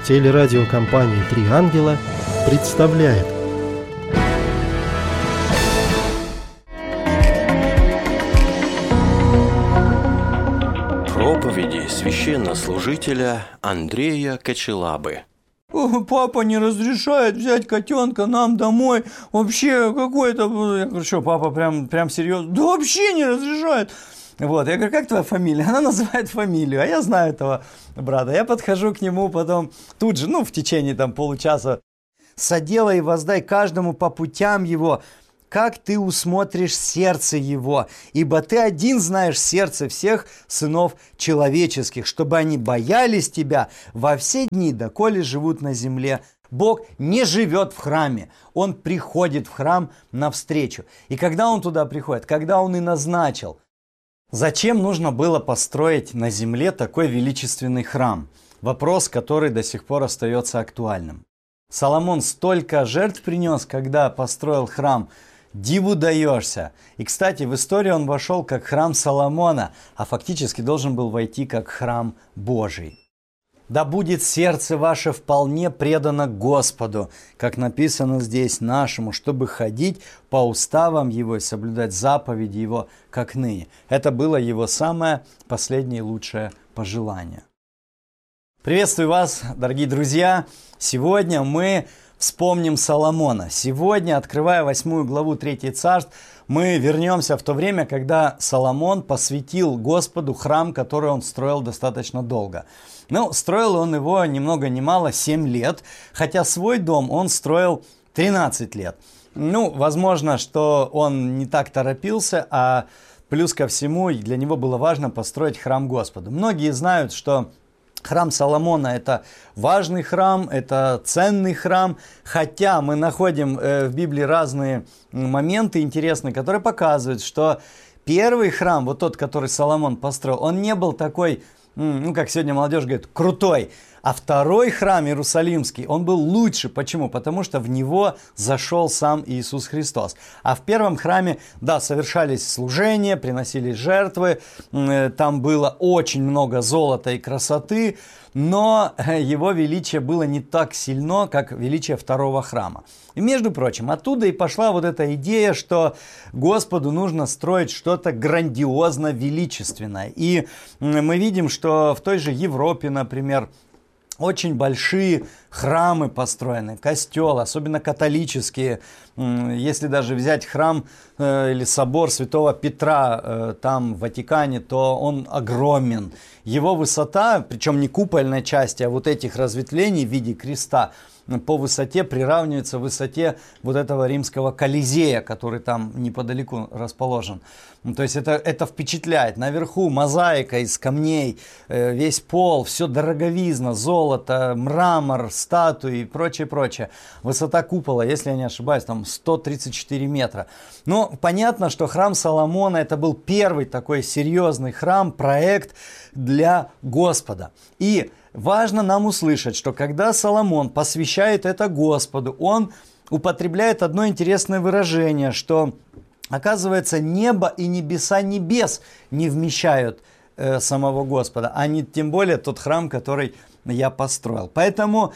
Телерадиокомпания «Три ангела» представляет. Проповеди священнослужителя Андрея Кочелабы. Папа не разрешает взять котенка нам домой. Вообще какой-то... Я говорю, что, папа прям серьезно? Да вообще не разрешает. Вот, я говорю, как твоя фамилия? Она называет фамилию, а я знаю этого брата. Я подхожу к нему потом тут же, в течение получаса. «Соделай и воздай каждому по путям его, как ты усмотришь сердце его, ибо ты один знаешь сердце всех сынов человеческих, чтобы они боялись тебя во все дни, доколе живут на земле». Бог не живет в храме, Он приходит в храм навстречу. И когда Он туда приходит, когда Он и назначил. Зачем нужно было построить на земле такой величественный храм? Вопрос, который до сих пор остается актуальным. Соломон столько жертв принес, когда построил храм. Диву даешься. И, кстати, в историю он вошел как храм Соломона, а фактически должен был войти как храм Божий. «Да будет сердце ваше вполне предано Господу», как написано здесь нашему, чтобы ходить по уставам Его и соблюдать заповеди Его, как ныне. Это было Его самое последнее и лучшее пожелание. Приветствую вас, дорогие друзья! Сегодня мы вспомним Соломона. Сегодня, открывая 8 главу 3 Царств, мы вернемся в то время, когда Соломон посвятил Господу храм, который он строил достаточно долго. Строил он его ни много ни мало 7 лет, хотя свой дом он строил 13 лет. Возможно, что он не так торопился, а плюс ко всему для него было важно построить храм Господу. Многие знают, что храм Соломона – это важный храм, это ценный храм, хотя мы находим в Библии разные моменты интересные, которые показывают, что первый храм, вот тот, который Соломон построил, он не был такой, как сегодня молодежь говорит, крутой. А второй храм Иерусалимский, он был лучше. Почему? Потому что в него зашел сам Иисус Христос. А в первом храме, совершались служения, приносились жертвы, там было очень много золота и красоты, но его величие было не так сильно, как величие второго храма. И, между прочим, оттуда и пошла вот эта идея, что Господу нужно строить что-то грандиозно величественное. И мы видим, что в той же Европе, например, очень большие храмы построены, костелы, особенно католические. Если даже взять храм или собор Святого Петра там в Ватикане, то он огромен. Его высота, причем не купольной части, а вот этих разветвлений в виде креста, по высоте приравнивается высоте вот этого римского Колизея, который там неподалеку расположен. То есть это впечатляет. Наверху мозаика из камней, весь пол, все дороговизна, золото, мрамор, статуи и прочее. Высота купола, если я не ошибаюсь, там 134 метра. Понятно, что храм Соломона это был первый такой серьезный храм, проект для Господа. И важно нам услышать, что когда Соломон посвящает это Господу, он употребляет одно интересное выражение, что, оказывается, небо и небеса небес не вмещают самого Господа, а не тем более тот храм, который я построил. Поэтому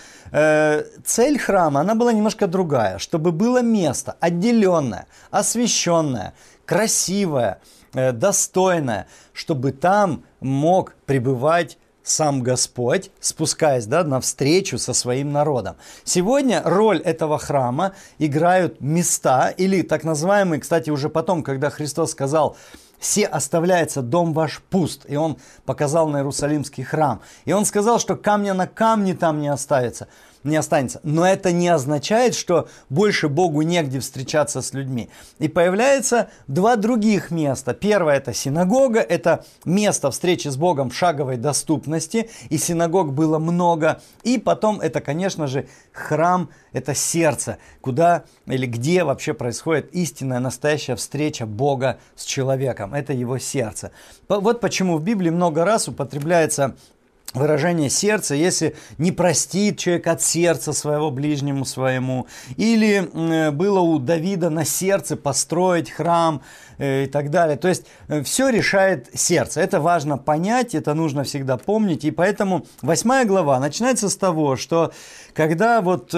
цель храма, она была немножко другая, чтобы было место отделенное, освященное, красивое, достойное, чтобы там мог пребывать сам Господь, спускаясь навстречу со своим народом. Сегодня роль этого храма играют места, или так называемые, кстати, уже потом, когда Христос сказал: «Се оставляется дом ваш пуст», и Он показал на Иерусалимский храм. И Он сказал, что камня на камне там не останется. Но это не означает, что больше Богу негде встречаться с людьми. И появляется два других места. Первое – это синагога, это место встречи с Богом в шаговой доступности, и синагог было много. И потом это, конечно же, храм, это сердце, куда или где вообще происходит истинная, настоящая встреча Бога с человеком. Это его сердце. Вот почему в Библии много раз употребляется выражение сердца, если не простит человек от сердца своего ближнему своему, или было у Давида на сердце построить храм и так далее. То есть все решает сердце. Это важно понять, это нужно всегда помнить. И поэтому 8 глава начинается с того, что когда вот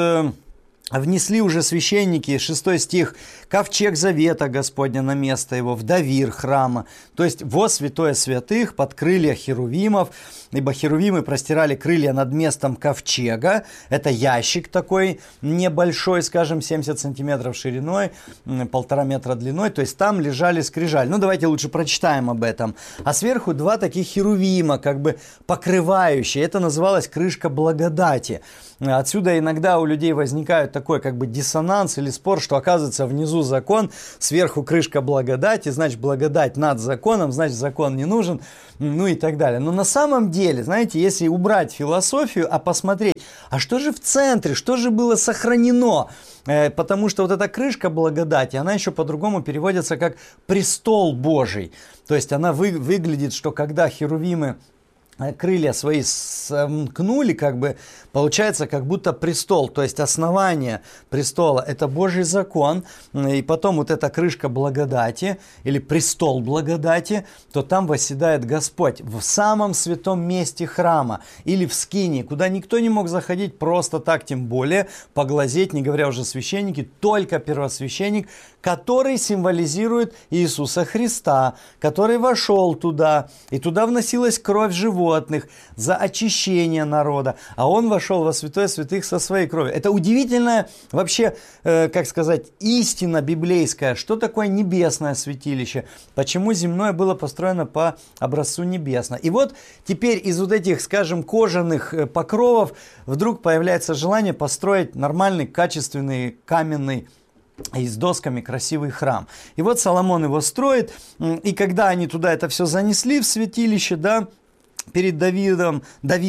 внесли уже священники, 6 стих, ковчег завета Господня на место его, в давир храма, то есть во святое святых под крылья херувимов, ибо херувимы простирали крылья над местом ковчега, это ящик такой небольшой, скажем, 70 сантиметров шириной, 1,5 метра длиной, то есть там лежали скрижали. Ну, давайте лучше прочитаем об этом. А сверху 2 таких херувима, как бы покрывающие, это называлось крышка благодати. Отсюда иногда у людей возникает такой как бы диссонанс или спор, что оказывается внизу закон, сверху крышка благодати, значит благодать над законом, значит закон не нужен, ну и так далее. Но на самом деле, знаете, если убрать философию, а посмотреть, а что же в центре, что же было сохранено? Потому что вот эта крышка благодати, она еще по-другому переводится как престол Божий. То есть она выглядит, что когда херувимы крылья свои сомкнули, как бы получается как будто престол, то есть основание престола – это Божий закон, и потом вот эта крышка благодати или престол благодати, то там восседает Господь в самом святом месте храма или в скинии, куда никто не мог заходить просто так, тем более поглазеть, не говоря уже священники, только первосвященник, который символизирует Иисуса Христа, который вошел туда, и туда вносилась кровь животных за очищение народа, а он вошел во святое святых со своей кровью. Это удивительная вообще, как сказать, истина библейская, что такое небесное святилище, почему земное было построено по образцу небесного. И вот теперь из вот этих, скажем, кожаных покровов вдруг появляется желание построить нормальный, качественный, каменный и с досками красивый храм. И вот Соломон его строит, и когда они туда это все занесли в святилище, да, перед Давиром,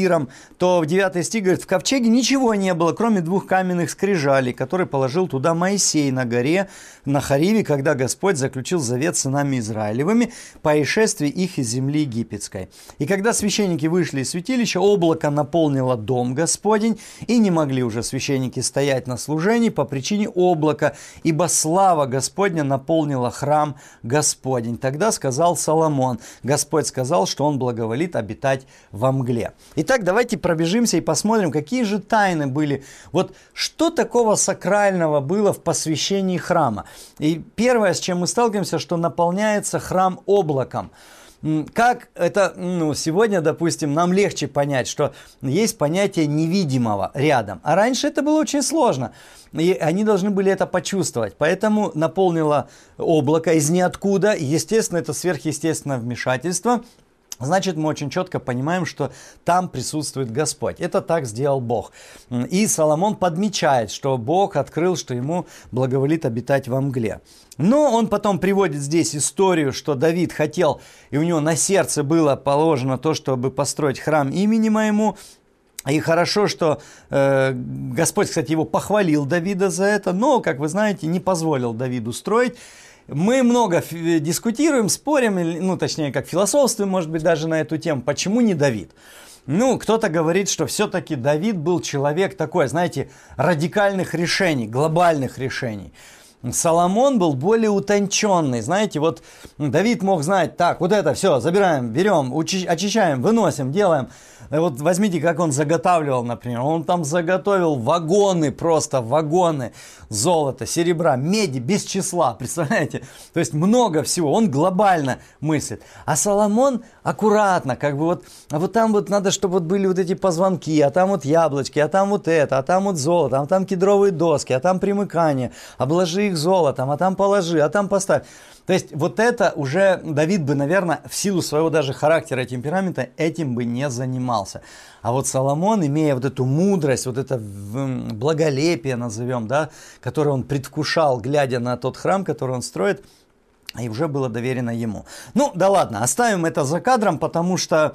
то в 9 стих говорит, в ковчеге ничего не было, кроме 2 каменных скрижалей, которые положил туда Моисей на горе, на Хариве, когда Господь заключил завет с сынами Израилевыми по исшествии их из земли египетской. И когда священники вышли из святилища, облако наполнило дом Господень, и не могли уже священники стоять на служении по причине облака, ибо слава Господня наполнила храм Господень. Тогда сказал Соломон, Господь сказал, что он благоволит обитать во мгле. Итак, давайте пробежимся и посмотрим, какие же тайны были. Вот что такого сакрального было в посвящении храма. И первое, с чем мы сталкиваемся, что наполняется храм облаком. Как это, сегодня, допустим, нам легче понять, что есть понятие невидимого рядом. А раньше это было очень сложно. И они должны были это почувствовать. Поэтому наполнило облако из ниоткуда. Естественно, это сверхъестественное вмешательство. Значит, мы очень четко понимаем, что там присутствует Господь. Это так сделал Бог. И Соломон подмечает, что Бог открыл, что ему благоволит обитать во мгле. Но он потом приводит здесь историю, что Давид хотел, и у него на сердце было положено то, чтобы построить храм имени моему. И хорошо, что Господь, кстати, его похвалил, Давида, за это, но, как вы знаете, не позволил Давиду строить. Мы много дискутируем, спорим, точнее, как философствуем, может быть, даже на эту тему, почему не Давид. Кто-то говорит, что все-таки Давид был человек такой, знаете, радикальных решений, глобальных решений. Соломон был более утонченный, знаете, вот Давид мог знать, так, вот это все, забираем, берем, очищаем, выносим, делаем. Вот возьмите, как он заготавливал, например, он там заготовил вагоны, просто вагоны золота, серебра, меди, без числа, представляете? То есть много всего, он глобально мыслит. А Соломон аккуратно, как бы вот там вот надо, чтобы вот были вот эти позвонки, а там вот яблочки, а там вот это, а там вот золото, а там кедровые доски, а там примыкание, обложи их золотом, а там положи, а там поставь. То есть вот это уже Давид бы, наверное, в силу своего даже характера и темперамента этим бы не занимался. А вот Соломон, имея вот эту мудрость, вот это благолепие, назовем, да, которое он предвкушал, глядя на тот храм, который он строит, и уже было доверено ему. Ну, да ладно, оставим это за кадром, потому что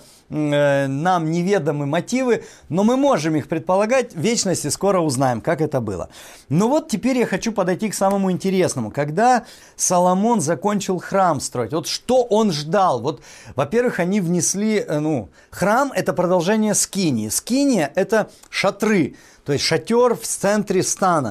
нам неведомы мотивы, но мы можем их предполагать, в вечности скоро узнаем, как это было. Но вот теперь я хочу подойти к самому интересному. Когда Соломон закончил храм строить, вот что он ждал? Вот, во-первых, они внесли, храм – это продолжение скинии. Скиния – это шатры, то есть шатер в центре стана.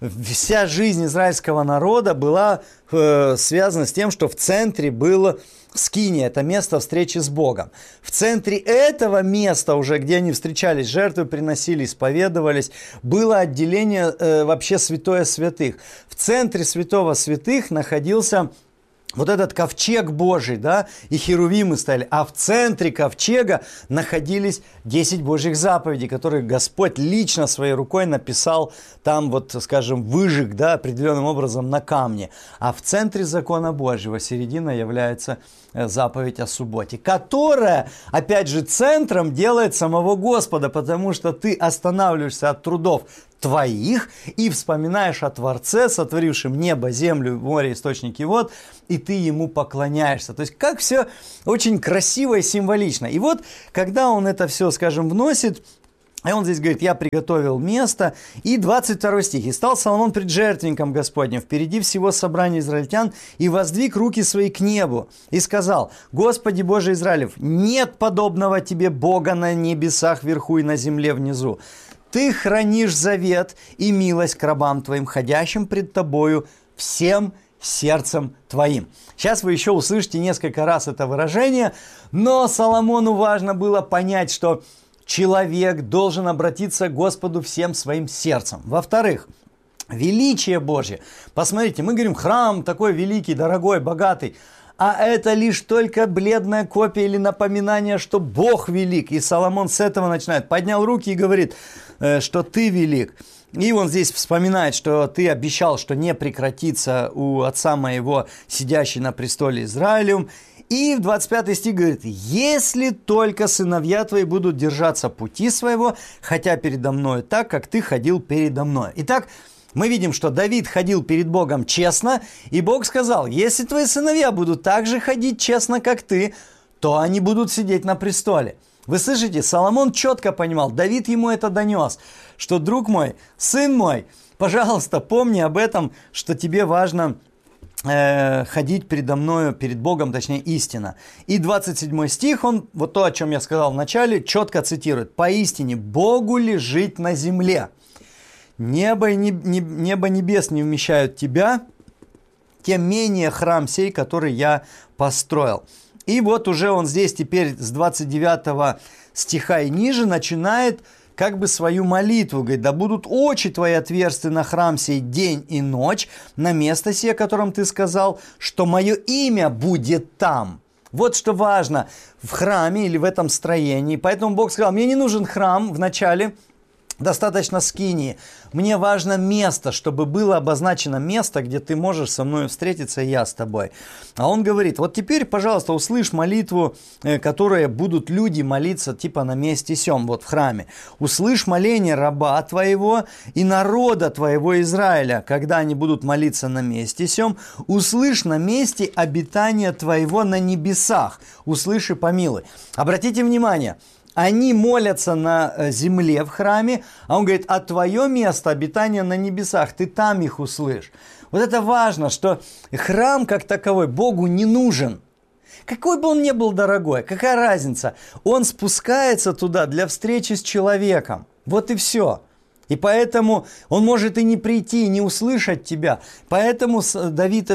Вся жизнь израильского народа была связана с тем, что в центре было скиния, это место встречи с Богом. В центре этого места уже, где они встречались, жертвы приносили, исповедовались, было отделение вообще святое святых. В центре святого святых находился вот этот ковчег Божий, да, и херувимы стояли, а в центре ковчега находились 10 Божьих заповедей, которые Господь лично своей рукой написал там, вот, скажем, выжег, да, определенным образом на камне. А в центре закона Божьего, середина, является заповедь о субботе, которая, опять же, центром делает самого Господа, потому что ты останавливаешься от трудов твоих и вспоминаешь о Творце, сотворившем небо, землю, море, источники вод, и ты ему поклоняешься. То есть, как все очень красиво и символично. И вот, когда он это все, скажем, вносит, и он здесь говорит: я приготовил место. И 22 стих. «И стал Соломон пред жертвенником Господним впереди всего собрания израильтян, и воздвиг руки свои к небу, и сказал: Господи Боже Израилев, нет подобного тебе Бога на небесах вверху и на земле внизу. Ты хранишь завет и милость к рабам твоим, ходящим пред тобою всем сердцем твоим». Сейчас вы еще услышите несколько раз это выражение, но Соломону важно было понять, что человек должен обратиться к Господу всем своим сердцем. Во-вторых, величие Божье. Посмотрите, мы говорим, храм такой великий, дорогой, богатый. А это лишь только бледная копия или напоминание, что Бог велик. И Соломон с этого начинает. Поднял руки и говорит, что ты велик. И он здесь вспоминает, что ты обещал, что не прекратится у отца моего, сидящий на престоле Израилем. И в 25 стих говорит: «Если только сыновья твои будут держаться пути своего, хотя передо мною так, как ты ходил передо мной». Итак, мы видим, что Давид ходил перед Богом честно, и Бог сказал: если твои сыновья будут так же ходить честно, как ты, то они будут сидеть на престоле. Вы слышите, Соломон четко понимал, Давид ему это донес, что, друг мой, сын мой, пожалуйста, помни об этом, что тебе важно ходить передо мною, перед Богом, точнее, истина. И 27 стих, он, вот то, о чем я сказал в начале, четко цитирует: «Поистине, Богу ли жить на земле? Небо небес не вмещают тебя, тем менее храм сей, который я построил». И вот уже он здесь теперь с 29 стиха и ниже начинает как бы свою молитву. Говорит: «Да будут очи твои отверсты на храм сей день и ночь, на место сие, о котором ты сказал, что мое имя будет там». Вот что важно в храме или в этом строении. Поэтому Бог сказал: мне не нужен храм в начале, достаточно скинии. Мне важно место, чтобы было обозначено место, где ты можешь со мной встретиться, и я с тобой. А он говорит: вот теперь, пожалуйста, услышь молитву, которую будут люди молиться типа на месте сём, вот в храме. «Услышь моление раба твоего и народа твоего Израиля, когда они будут молиться на месте сём. Услышь на месте обитания твоего на небесах. Услышь и помилуй». Обратите внимание, они молятся на земле в храме, а он говорит: а твое место обитания на небесах, ты там их услышь. Вот это важно, что храм как таковой Богу не нужен. Какой бы он ни был дорогой, какая разница? Он спускается туда для встречи с человеком. Вот и все. И поэтому он может и не прийти, и не услышать тебя. Поэтому Давид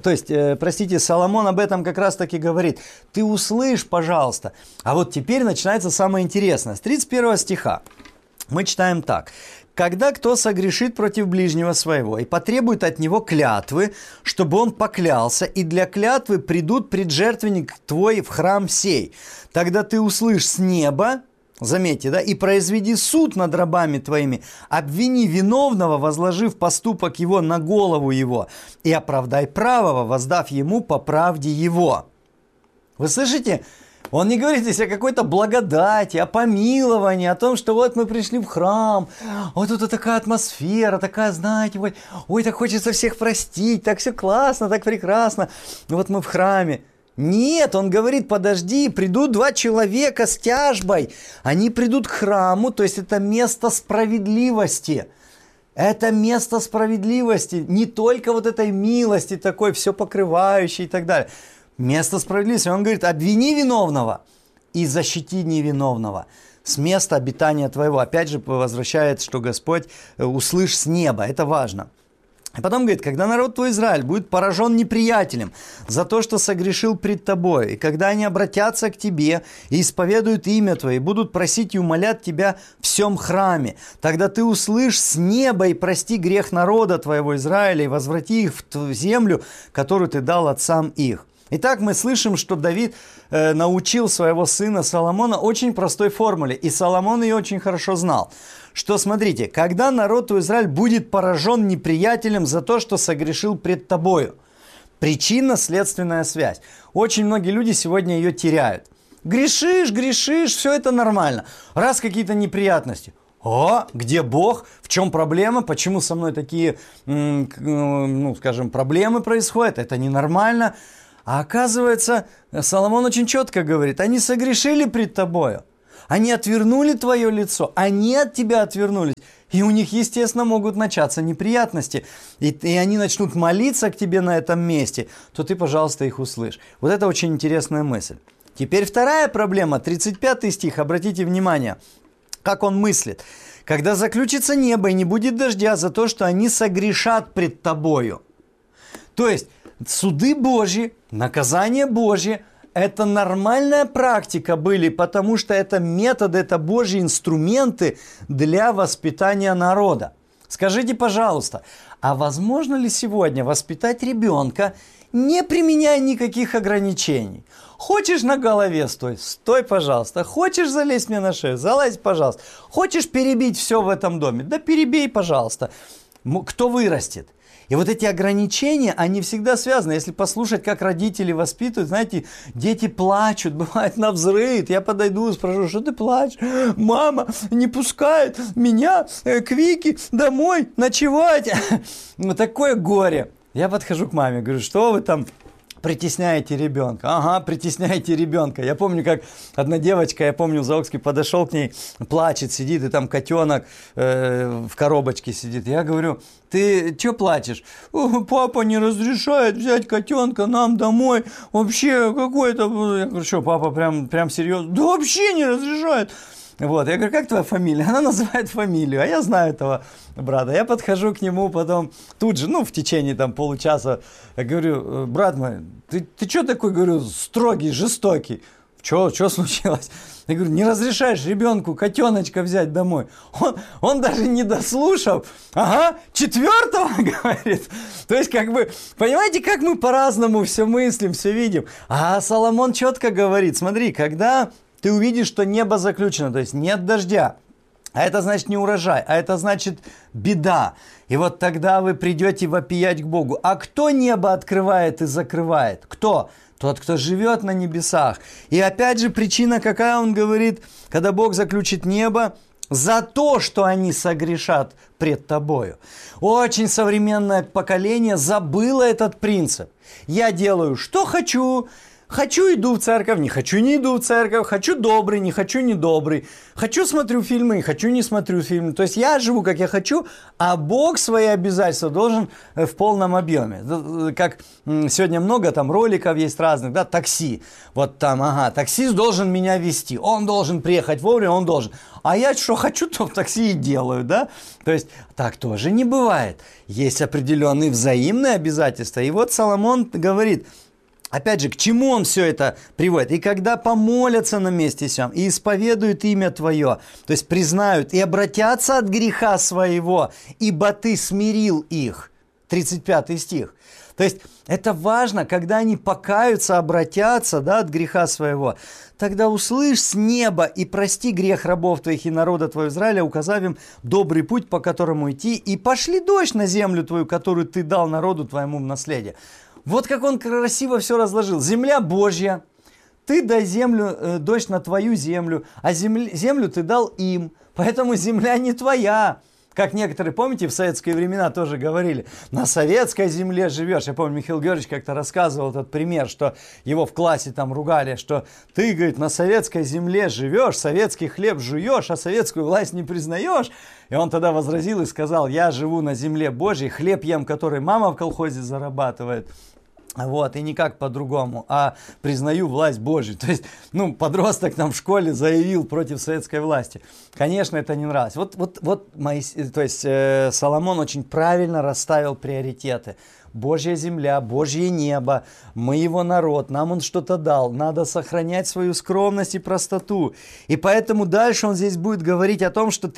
Соломон об этом как раз таки говорит. Ты услышь, пожалуйста. А вот теперь начинается самое интересное. С 31 стиха мы читаем так. «Когда кто согрешит против ближнего своего и потребует от него клятвы, чтобы он поклялся, и для клятвы придут пред жертвенник твой в храм сей, тогда ты услышь с неба». Заметьте, да? «И произведи суд над рабами твоими, обвини виновного, возложив поступок его на голову его, и оправдай правого, воздав ему по правде его». Вы слышите? Он не говорит здесь о какой-то благодати, о помиловании, о том, что вот мы пришли в храм, вот тут такая атмосфера, такая, знаете, ой, так хочется всех простить, так все классно, так прекрасно, вот мы в храме. Нет, он говорит, подожди, придут два человека с тяжбой, они придут к храму, то есть это место справедливости. Это место справедливости, не только вот этой милости такой, все покрывающей и так далее. Место справедливости. Он говорит, обвини виновного и защити невиновного. С места обитания твоего. Опять же возвращается, что Господь услышь с неба. Это важно. И потом говорит, когда народ твой Израиль будет поражен неприятелем за то, что согрешил пред тобой, и когда они обратятся к тебе и исповедуют имя твое, и будут просить и умолять тебя в всем храме, тогда ты услышь с неба и прости грех народа твоего Израиля, и возврати их в ту землю, которую ты дал отцам их. Итак, мы слышим, что Давид научил своего сына Соломона очень простой формуле, и Соломон ее очень хорошо знал. Что, смотрите, когда народ твой Израиль будет поражен неприятелем за то, что согрешил пред тобою. Причинно-следственная связь. Очень многие люди сегодня ее теряют. Грешишь, все это нормально. Раз какие-то неприятности. О, где Бог? В чем проблема? Почему со мной такие, проблемы происходят? Это ненормально. А оказывается, Соломон очень четко говорит, они согрешили пред тобою. Они отвернули твое лицо, они от тебя отвернулись. И у них, естественно, могут начаться неприятности. И они начнут молиться к тебе на этом месте, то ты, пожалуйста, их услышь. Вот это очень интересная мысль. Теперь вторая проблема, 35 стих, обратите внимание, как он мыслит. Когда заключится небо и не будет дождя за то, что они согрешат пред тобою. То есть, суды Божьи, наказание Божье – это нормальная практика были, потому что это методы, это Божьи инструменты для воспитания народа. Скажите, пожалуйста, а возможно ли сегодня воспитать ребенка, не применяя никаких ограничений? Хочешь на голове стой, стой, пожалуйста. Хочешь залезть мне на шею, залазь, пожалуйста. Хочешь перебить все в этом доме, да перебей, пожалуйста. Кто вырастет? И вот эти ограничения, они всегда связаны. Если послушать, как родители воспитывают, знаете, дети плачут, бывает навзрыд. Я подойду и спрошу, что ты плачешь? Мама не пускает меня к Вике домой ночевать. Вот такое горе. Я подхожу к маме, говорю, что вы там притесняете ребенка? Ага, притесняете ребенка. Я помню, как одна девочка, в Заокске подошел к ней, плачет, сидит, и там котенок в коробочке сидит. Я говорю, ты что плачешь? Папа не разрешает взять котенка нам домой. Вообще какой-то... Я говорю, что, папа прям серьезно? Да вообще не разрешает. Вот, я говорю, как твоя фамилия? Она называет фамилию, а я знаю этого брата. Я подхожу к нему потом, тут же, в течение получаса, я говорю, брат мой, ты что такой, говорю, строгий, жестокий? Что случилось? Я говорю, не разрешаешь ребенку котеночка взять домой. Он даже не дослушав, четвертого, говорит. То есть, понимаете, как мы по-разному все мыслим, все видим. А Соломон четко говорит, смотри, когда... ты увидишь, что небо заключено, то есть нет дождя. А это значит не урожай, а это значит беда. И вот тогда вы придете вопиять к Богу. А кто небо открывает и закрывает? Кто? Тот, кто живет на небесах. И опять же причина, какая он говорит, когда Бог заключит небо, за то, что они согрешат пред тобою. Очень современное поколение забыло этот принцип. Я делаю, что хочу. Хочу, иду в церковь, не хочу, не иду в церковь. Хочу добрый, не хочу, не добрый. Хочу, смотрю фильмы, не хочу, не смотрю фильмы. То есть я живу, как я хочу, а Бог свои обязательства должен в полном объеме. Как сегодня много там роликов есть разных, да, такси. Вот там, таксист должен меня везти. Он должен приехать вовремя, он должен. А я что хочу, то в такси и делаю, да. То есть так тоже не бывает. Есть определенные взаимные обязательства. И вот Соломон говорит... Опять же, к чему он все это приводит? И когда помолятся на месте сём, и исповедуют имя Твое, то есть признают, и обратятся от греха своего, ибо Ты смирил их. 35 стих. То есть это важно, когда они покаются, обратятся, да, от греха своего, тогда услышь с неба и прости грех рабов Твоих и народа Твоего Израиля, указав им добрый путь, по которому идти, и пошли дождь на землю Твою, которую Ты дал народу Твоему в наследие. Вот как он красиво все разложил. Земля Божья, ты дай землю, дождь на твою землю, а землю ты дал им, поэтому земля не твоя. Как некоторые, помните, в советские времена тоже говорили, на советской земле живешь. Я помню, Михаил Георгиевич как-то рассказывал этот пример, что его в классе там ругали, что ты, говорит, на советской земле живешь, советский хлеб жуешь, а советскую власть не признаешь. И он тогда возразил и сказал, я живу на земле Божьей, хлеб ем, который мама в колхозе зарабатывает. Вот, и никак по-другому, а признаю власть Божью. То есть, подросток там в школе заявил против советской власти. Конечно, это не нравится. Соломон очень правильно расставил приоритеты. Божья земля, Божье небо, мы его народ, нам он что-то дал. Надо сохранять свою скромность и простоту. И поэтому дальше он здесь будет говорить о том, что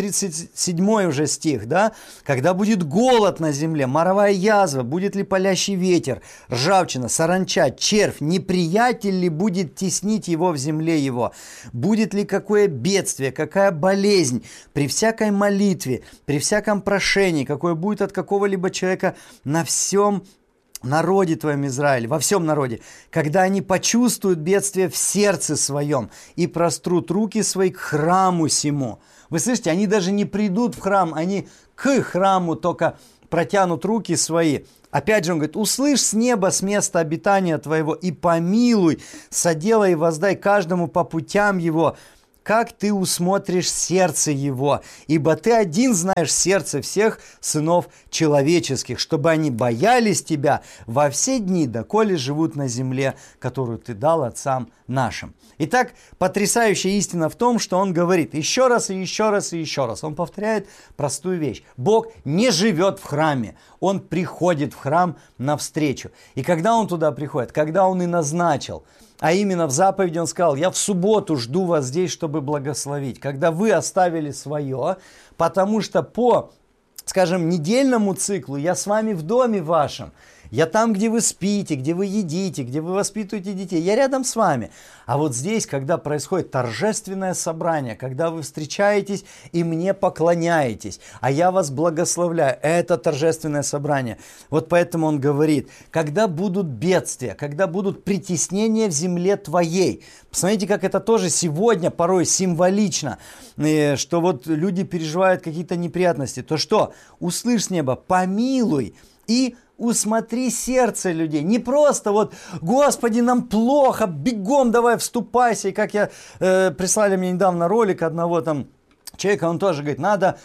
37 уже стих, да? Когда будет голод на земле, моровая язва, будет ли палящий ветер, ржавчина, саранча, червь, неприятель ли будет теснить его в земле его? Будет ли какое бедствие, какая болезнь при всякой молитве, при всяком прошении, какое будет от какого-либо человека на всем народе твоем Израиль, во всем народе, когда они почувствуют бедствие в сердце своем и прострут руки свои к храму сему. Вы слышите, они даже не придут в храм, они к храму только протянут руки свои. Опять же он говорит, услышь с неба, с места обитания твоего и помилуй, соделай и воздай каждому по путям его, как ты усмотришь сердце его, ибо ты один знаешь сердце всех сынов человеческих, чтобы они боялись тебя во все дни, доколе живут на земле, которую ты дал отцам нашим. Итак, потрясающая истина в том, что он говорит еще раз и еще раз и еще раз. Он повторяет простую вещь. Бог не живет в храме, Он приходит в храм навстречу. И когда Он туда приходит, когда Он и назначил, а именно в заповеди он сказал, я в субботу жду вас здесь, чтобы благословить. Когда вы оставили свое, потому что по, скажем, недельному циклу я с вами в доме вашем. Я там, где вы спите, где вы едите, где вы воспитываете детей. Я рядом с вами. А вот здесь, когда происходит торжественное собрание, когда вы встречаетесь и мне поклоняетесь, а я вас благословляю, это торжественное собрание. Вот поэтому он говорит, когда будут бедствия, когда будут притеснения в земле твоей. Посмотрите, как это тоже сегодня порой символично, что вот люди переживают какие-то неприятности. То что? Услышь с неба, помилуй и усмотри сердце людей. Не просто вот, Господи, нам плохо, бегом давай вступайся. И как прислали мне недавно ролик одного там человека, он тоже говорит, надо,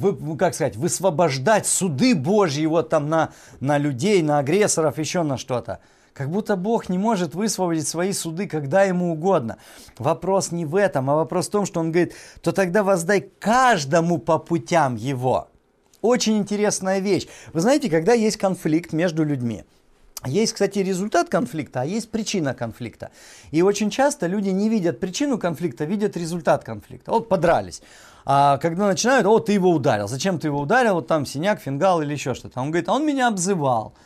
высвобождать суды Божьи вот там на людей, на агрессоров, еще на что-то. Как будто Бог не может высвободить свои суды, когда ему угодно. Вопрос не в этом, а вопрос в том, что он говорит, то тогда воздай каждому по путям его. Очень интересная вещь. Вы знаете, когда есть конфликт между людьми, есть, кстати, результат конфликта, а есть причина конфликта. И очень часто люди не видят причину конфликта, видят результат конфликта. Вот подрались. А когда начинают, ты его ударил. Зачем ты его ударил? Вот там синяк, фингал или еще что-то. Он говорит, он меня обзывал.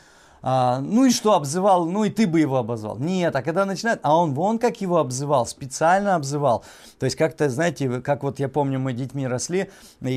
Ну и что обзывал? Ну и ты бы его обозвал. Нет, а когда начинает, он вон как его обзывал, специально обзывал. То есть как-то, знаете, как вот я помню, мы детьми росли,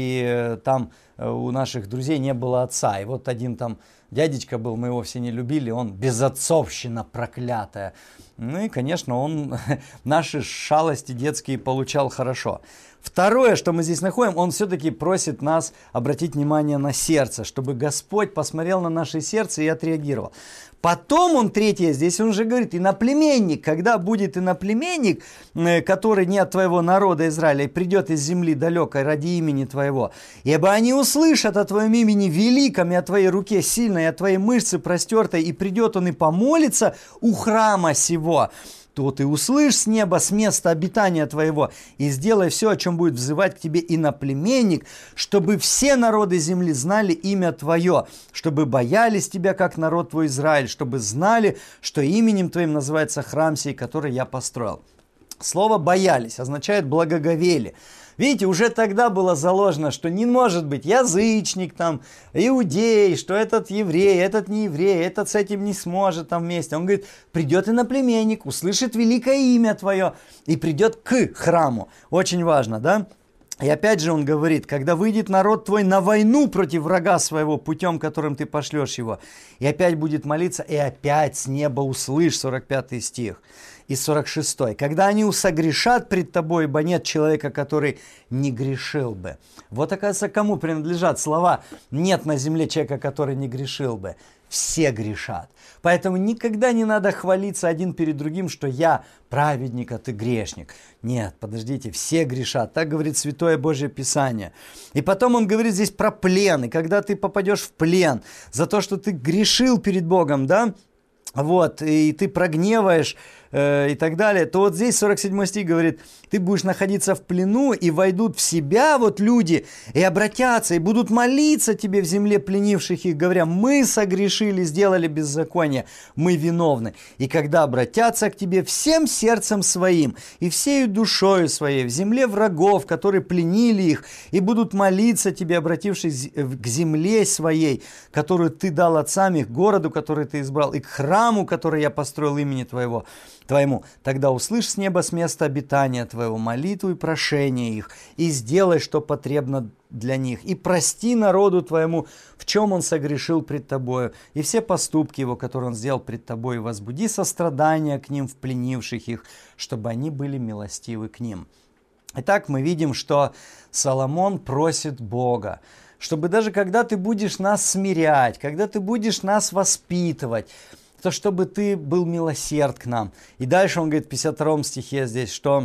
и там у наших друзей не было отца. И вот один там дядечка был, мы его все не любили, он безотцовщина проклятая. Ну и, конечно, он наши шалости детские получал хорошо. Второе, что мы здесь находим, он все-таки просит нас обратить внимание на сердце, чтобы Господь посмотрел на наше сердце и отреагировал. Потом он, третье, здесь он же говорит, иноплеменник, когда будет иноплеменник, который не от твоего народа Израиля, и придет из земли далекой ради имени твоего, ибо они услышат о твоем имени великом, и о твоей руке сильной, и о твоей мышце простертой, и придет он и помолится у храма сего, то ты услышь с неба, с места обитания твоего, и сделай все, о чем будет взывать к тебе иноплеменник, чтобы все народы земли знали имя твое, чтобы боялись тебя, как народ твой Израиль, чтобы знали, что именем твоим называется храм сей, который я построил. Слово «боялись» означает «благоговели». Видите, уже тогда было заложено, что не может быть язычник, там, иудей, что этот еврей, этот не еврей, этот с этим не сможет там вместе. Он говорит, придет иноплеменник, услышит великое имя твое и придет к храму. Очень важно, да? И опять же он говорит, когда выйдет народ твой на войну против врага своего путем, которым ты пошлешь его, и опять будет молиться, и опять с неба услышь, 45 стих. и 46. «Когда они усогрешат пред тобой, ибо нет человека, который не грешил бы». Вот, оказывается, кому принадлежат слова «нет на земле человека, который не грешил бы». Все грешат. Поэтому никогда не надо хвалиться один перед другим, что я праведник, а ты грешник. Нет, подождите, все грешат. Так говорит Святое Божье Писание. И потом он говорит здесь про плен. И когда ты попадешь в плен за то, что ты грешил перед Богом, да, вот, и ты прогневаешь и так далее, то вот здесь 47 стих говорит, ты будешь находиться в плену, и войдут в себя вот люди, и обратятся, и будут молиться тебе в земле пленивших их, говоря, мы согрешили, сделали беззаконие, мы виновны. И когда обратятся к тебе всем сердцем своим, и всею душою своей, в земле врагов, которые пленили их, и будут молиться тебе, обратившись к земле своей, которую ты дал отцам их, городу, который ты избрал, и к храму, который я построил имени твоему, тогда услышь с неба, с места обитания твоего, молитву и прошение их, и сделай, что потребно для них, и прости народу твоему, в чем он согрешил пред тобою, и все поступки его, которые он сделал пред тобой, и возбуди сострадание к ним, впленивших их, чтобы они были милостивы к ним». Итак, мы видим, что Соломон просит Бога, чтобы даже когда ты будешь нас смирять, когда ты будешь нас воспитывать, то чтобы ты был милосерд к нам. И дальше он говорит в 52 стихе здесь, что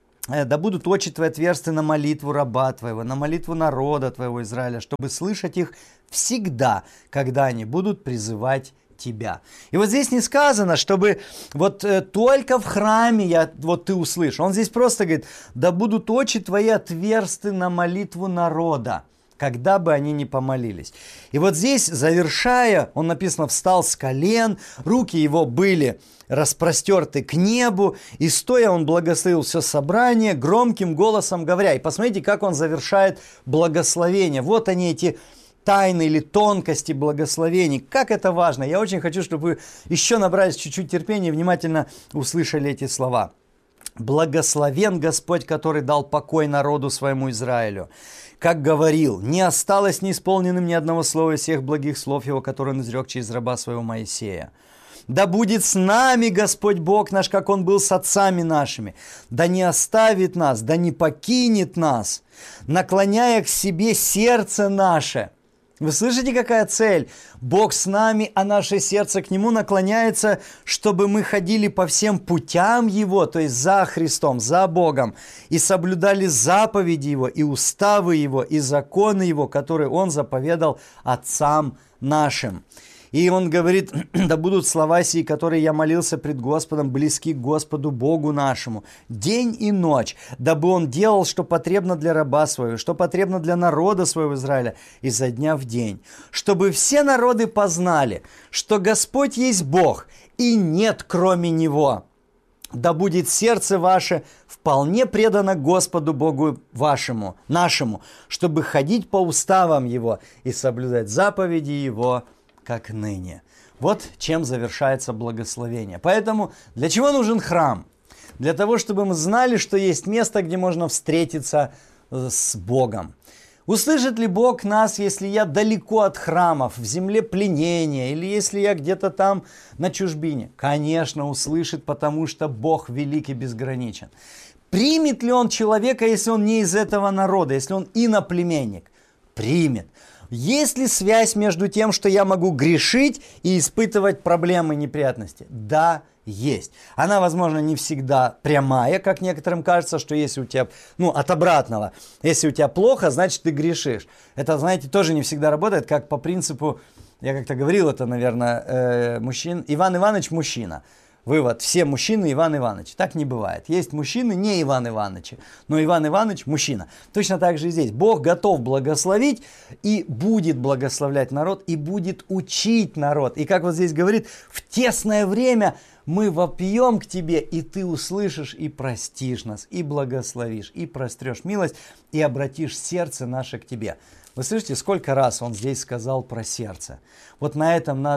да будут очи твои отверсты на молитву раба твоего, на молитву народа твоего Израиля, чтобы слышать их всегда, когда они будут призывать тебя. И вот здесь не сказано, чтобы вот только в храме вот ты услышишь. Он здесь просто говорит, да будут очи твои отверсты на молитву народа, когда бы они ни помолились. И вот здесь, завершая, он написано, встал с колен, руки его были распростерты к небу, и стоя он благословил все собрание, громким голосом говоря. И посмотрите, как он завершает благословение. Вот они, эти тайны или тонкости благословений. Как это важно. Я очень хочу, чтобы вы еще набрались чуть-чуть терпения и внимательно услышали эти слова. «Благословен Господь, который дал покой народу своему Израилю. Как говорил, не осталось неисполненным ни одного слова из всех благих слов его, которые он изрек через раба своего Моисея. Да будет с нами Господь Бог наш, как Он был с отцами нашими. Да не оставит нас, да не покинет нас, наклоняя к себе сердце наше». Вы слышите, какая цель? Бог с нами, а наше сердце к Нему наклоняется, чтобы мы ходили по всем путям Его, то есть за Христом, за Богом, и соблюдали заповеди Его, и уставы Его, и законы Его, которые Он заповедал отцам нашим. И он говорит, да будут слова сии, которые я молился пред Господом, близки к Господу Богу нашему, день и ночь, дабы он делал, что потребно для раба своего, что потребно для народа своего Израиля, изо дня в день, чтобы все народы познали, что Господь есть Бог, и нет кроме Него. Да будет сердце ваше вполне предано Господу Богу вашему, нашему, чтобы ходить по уставам Его и соблюдать заповеди Его, как ныне. Вот чем завершается благословение. Поэтому для чего нужен храм? Для того, чтобы мы знали, что есть место, где можно встретиться с Богом. Услышит ли Бог нас, если я далеко от храмов, в земле пленения, или если я где-то там на чужбине? Конечно, услышит, потому что Бог велик и безграничен. Примет ли Он человека, если он не из этого народа, если он иноплеменник? Примет. Есть ли связь между тем, что я могу грешить и испытывать проблемы и неприятности? Да, есть. Она, возможно, не всегда прямая, как некоторым кажется, что если у тебя, от обратного, если у тебя плохо, значит ты грешишь. Это, знаете, тоже не всегда работает, как по принципу, я как-то говорил это, наверное, Иван Иванович мужчина. Вывод, все мужчины Иван Иванович. Так не бывает. Есть мужчины не Иван Ивановичи, но Иван Иванович мужчина. Точно так же и здесь. Бог готов благословить и будет благословлять народ, и будет учить народ. И как вот здесь говорит, в тесное время мы вопьем к тебе, и ты услышишь, и простишь нас, и благословишь, и прострешь милость, и обратишь сердце наше к тебе. Вы слышите, сколько раз он здесь сказал про сердце? Вот на этом надо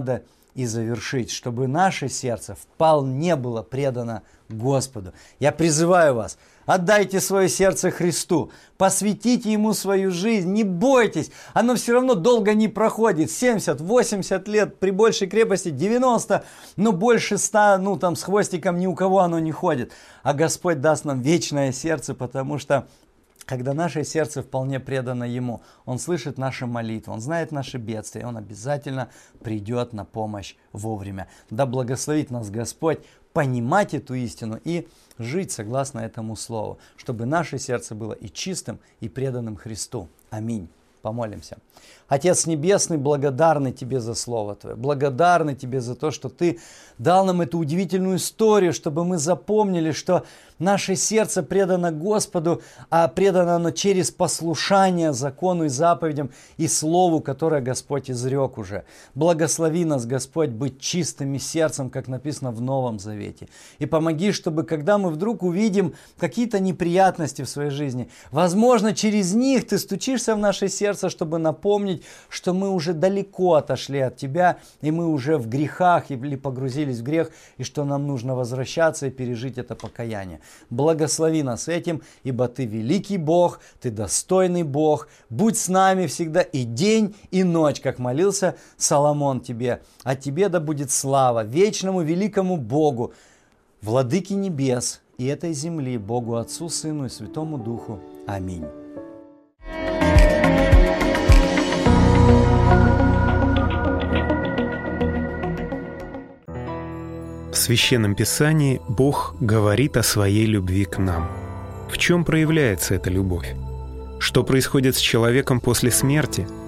и завершить, чтобы наше сердце вполне было предано Господу. Я призываю вас, отдайте свое сердце Христу, посвятите Ему свою жизнь, не бойтесь, оно все равно долго не проходит, 70, 80 лет, при большей крепости 90, но больше 100, с хвостиком ни у кого оно не ходит. А Господь даст нам вечное сердце, потому что когда наше сердце вполне предано Ему, Он слышит наши молитвы, Он знает наши бедствия, и Он обязательно придет на помощь вовремя. Да благословит нас Господь понимать эту истину и жить согласно этому слову, чтобы наше сердце было и чистым, и преданным Христу. Аминь. Помолимся. Отец Небесный, благодарны Тебе за Слово Твое, благодарны Тебе за то, что Ты дал нам эту удивительную историю, чтобы мы запомнили, что наше сердце предано Господу, а предано оно через послушание закону и заповедям и Слову, которое Господь изрек уже. Благослови нас, Господь, быть чистыми сердцем, как написано в Новом Завете. И помоги, чтобы когда мы вдруг увидим какие-то неприятности в своей жизни, возможно, через них Ты стучишься в наше сердце, чтобы напомнить, что мы уже далеко отошли от Тебя, и мы уже в грехах или погрузились в грех, и что нам нужно возвращаться и пережить это покаяние. Благослови нас этим, ибо Ты великий Бог, Ты достойный Бог. Будь с нами всегда и день, и ночь, как молился Соломон Тебе. А Тебе да будет слава вечному великому Богу, Владыке небес и этой земли, Богу Отцу, Сыну и Святому Духу. Аминь. В Священном Писании Бог говорит о своей любви к нам. В чем проявляется эта любовь? Что происходит с человеком после смерти?